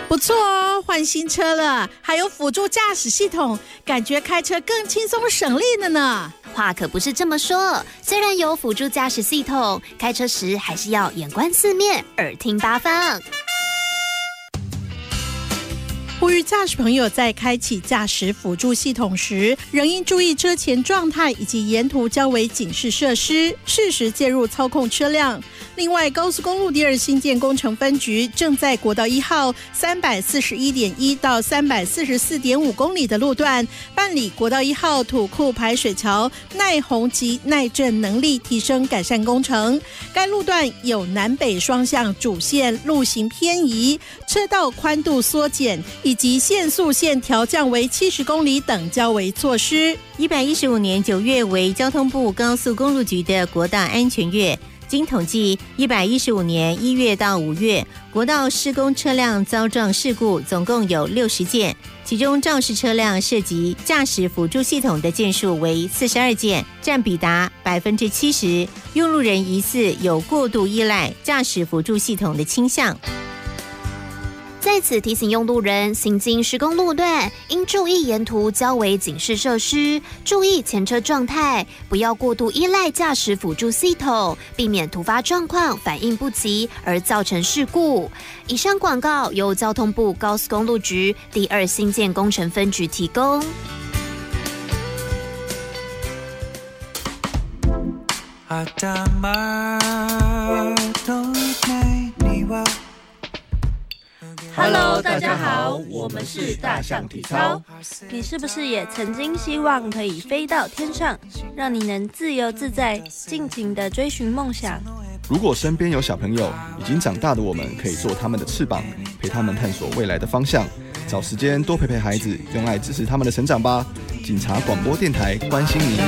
不错哦，换新车了，还有辅助驾驶系统，感觉开车更轻松省力了呢。 话可不是这么说，虽然有辅助驾驶系统，开车时还是要眼观四面，耳听八方。 呼吁驾驶朋友在开启驾驶辅助系统时，仍应注意车前状态以及沿途交维警示设施，适时介入操控车辆。另外，高速公路第2新建工程分局正在国道1号 341.1 到 344.5 公里的路段办理国道1号土库排水桥耐洪及耐震能力提升改善工程。该路段有南北双向主线路型偏移、车道宽度缩减以及限速线调降为70公里等交维措施。 115年9月为交通部高速公路局的国道安全月。经统计，115年1月到5月，国道施工车辆遭撞事故总共有60件，其中肇事车辆涉及驾驶辅助系统的件数为42件，占比达70%，用路人疑似有过度依赖驾驶辅助系统的倾向。 在此提醒用路人，行经施工路段应注意沿途交维警示设施，注意前车状态，不要过度依赖驾驶辅助系统，避免突发状况反应不及而造成事故。以上广告由交通部高速公路局第2新建工程分局提供。 Hello， 大家好，我们是大象体操。你是不是也曾经希望可以飞到天上，让你能自由自在、尽情地追寻梦想？ 如果身边有小朋友，已经长大的我们可以做他们的翅膀，陪他们探索未来的方向。找时间多陪陪孩子，用爱支持他们的成长吧。警察广播电台关心您。